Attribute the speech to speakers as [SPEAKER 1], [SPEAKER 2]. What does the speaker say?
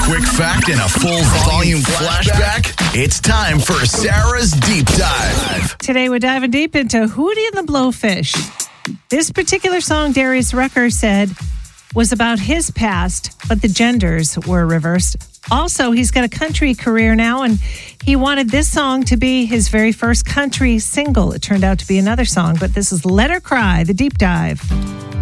[SPEAKER 1] quick fact and a full volume flashback? It's time for Sarah's Deep Dive.
[SPEAKER 2] Today we're diving deep into Hootie and the Blowfish. This particular song, Darius Rucker said, was about his past, but the genders were reversed. Also, he's got a country career now, and he wanted this song to be his very first country single. It turned out to be another song, but this is Let Her Cry, the Deep Dive.